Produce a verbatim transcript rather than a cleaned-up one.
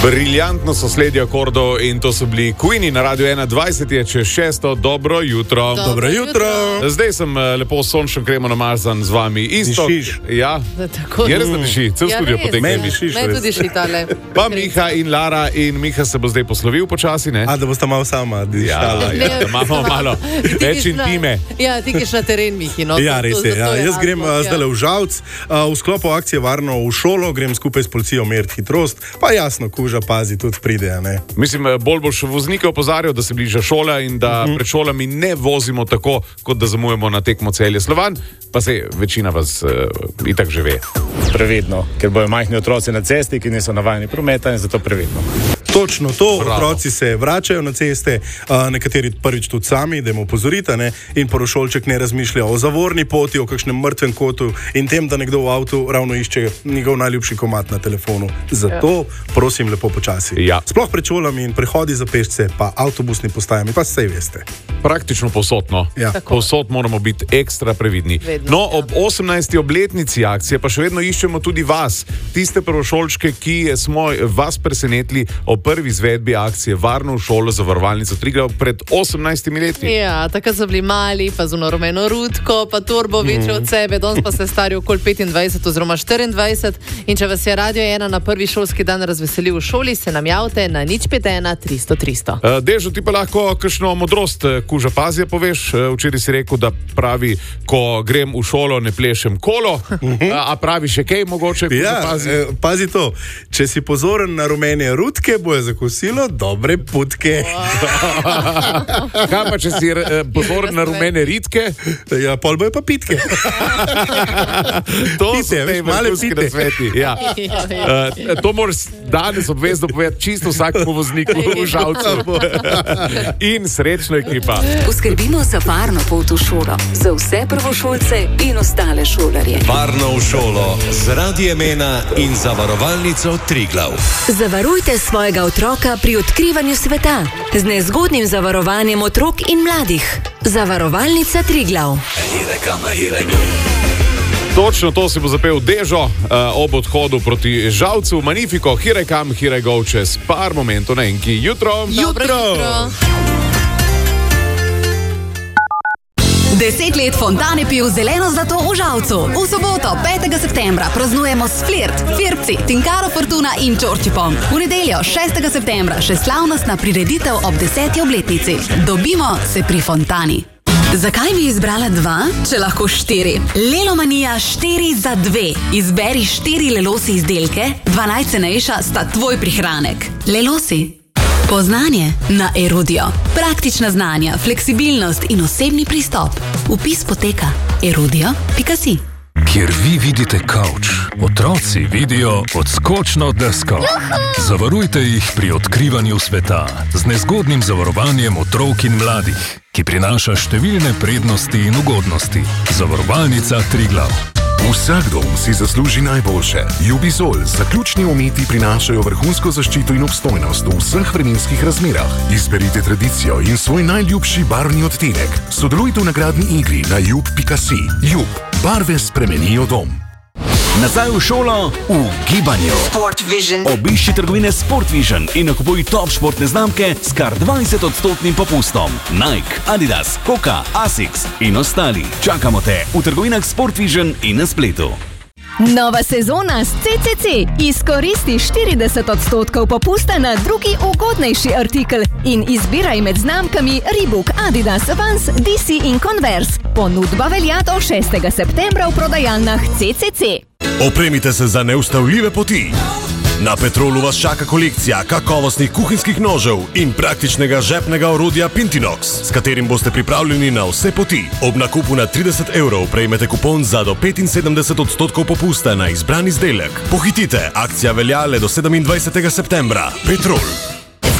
Briljantno so sledi akordov in to so bili Queeni na Radio ena, dvajset je čez šesto. Dobro jutro. Dobro, Dobro jutro. jutro. Zdaj sem lepo s sončno kremo namazan z vami. Isto. Dišiš? Ja. Tako, je res, da diši. Cel ja, studio potekne. Meni dišiš. Me tudi diši tale. Pa Miha in Lara. In Miha se bo zdaj poslovil počasi, ne? A, da boste malo sama dišala. Ja, ja, da imamo malo več intime. Ja, ti kiš na teren, Mihi. No, ja, res je. Ja. Jaz grem ja. zdaj v Žalc. V sklopu akcije Varno v šolo grem skupaj s policijo meriti hitrost. Pa jasno, kuža pazi tudi pride, ne? Mislim, bolj boš voznike opozarjal, da se bliža šola in da uh-huh. pred šolami ne vozimo tako, kot da zamujemo na tekmo Celje Slovan, pa se večina vas uh, itak že ve. Previdno, ker bojo majhni otroci na cesti, ki niso navajeni prometa in zato previdno. Točno to, Bravo. Otroci se vračajo na ceste, uh, nekateri prvič tudi sami, da jim opozorite, ne? In prvošolček ne razmišlja o zavorni poti, o kakšnem mrtvem kotu in tem, da nekdo v avtu ravno išče njegov najljubši komad na telefonu. Zato prosim lepo počasi. Ja. Sploh pred šolami in prehodi za pešce, pa avtobusni postajami, pa sej veste. Praktično povsod, no. Ja. Povsod moramo biti ekstra previdni. Vedno, no, ja. ob osemnajsti obletnici akcije pa še vedno iščemo tudi vas, tiste prvošolčke, ki smo vas presenetili ob prvi izvedbi akcije Varno v šolo zavarovalnico Triglav pred osemnajstimi leti. Ja, takrat so bili mali, pa z rumeno rutko, pa turbo večje mm. od sebe, danes pa ste stari okoli petindvajset oziroma štiriindvajset. In če vas je Radio ena na prvi šolski dan razveselil v šoli, se nam javite na nič pet ena tristo tristo. Uh, Dežo, ti pa lahko kakšno modrost kuža pazija poveš. Uh, včeraj si rekel, da pravi, ko grem v šolo, ne plešem kolo. Uh, a pravi še kaj mogoče? Ja, eh, pazi to. Če si pozoren na rumene rutke, bo je zakosilo dobre putke. Kaj pa, če si uh, pozoren na rumene ritke? Ja, pol bojo pa pitke. To pite, so te vrhunski nasveti. Ja. Uh, to moraš danes obvezno povedati čisto vsakemu vozniku v Žalcu. In srečno ekipa. Poskrbimo za varno pot v šolo, za vse prvošolce in ostale šolarje. Varno v šolo z Radiem ena in zavarovalnico Triglav. Zavarujte svojega otroka pri odkrivanju sveta z nezgodnim zavarovanjem otrok in mladih. Zavarovalnica Triglav. Točno to si bo zapel Dežo uh, ob odhodu proti Žalcu. Magnifico, here come, here go, čez par momentov na enki. Jutro! Jutro! Deset let Fontane pil zeleno zlato v Žalcu. V soboto, petega septembra, praznujemo s Flirt, Firpci, Tinkaro Fortuna in Čorčipom. V nedeljo, šestega septembra, še slavnostna prireditev ob deseti obletnici. Dobimo se pri Fontani. Zakaj bi izbrala dva, če lahko štiri? Lelomanija štiri za dve. Izberi štiri Lelosi izdelke, dva najcenejša sta tvoj prihranek. Lelosi. Poznanje na Erudio. Praktična znanja, fleksibilnost in osebni pristop. Vpis poteka erudio pika si. Kjer vi vidite kavč, otroci vidijo odskočno desko. Zavarujte jih pri odkrivanju sveta z nezgodnim zavarovanjem otrok in mladih, ki prinaša številne prednosti in ugodnosti. Zavarovalnica Triglav. Vsak dom si zasluži najboljše. Jubizol zaključni umeti prinašajo vrhunsko zaščito in obstojnost v vseh vremenskih razmerah. Izberite tradicijo in svoj najljubši barvni odtenek. Sodelujte v nagradni igri na jub pika si. Jub. Barve spremenijo dom. Nazaj v šolo v gibanju. Obišči trgovine Sport Vision in nakupuj top športne znamke s kar dvajset odstotnim popustom. Nike, Adidas, Hoka, Asics in ostali. Čakamo te v trgovinah Sport Vision in na spletu. Nova sezona s C C C. Izkoristi štirideset odstotkov popusta na drugi ugodnejši artikel in izbiraj med znamkami Reebok, Adidas, Vans, D C in Converse. Ponudba velja do šestega septembra v prodajalnah C C C. Opremite se za neustavljive poti. Na Petrolu vas čaka kolekcija kakovostnih kuhinjskih nožev in praktičnega žepnega orodja Pintinox, s katerim boste pripravljeni na vse poti. Ob nakupu na trideset evrov prejmete kupon za do petinsedemdeset odstotkov popusta na izbran izdelek. Pohitite, akcija velja le do sedemindvajsetega septembra. Petrol.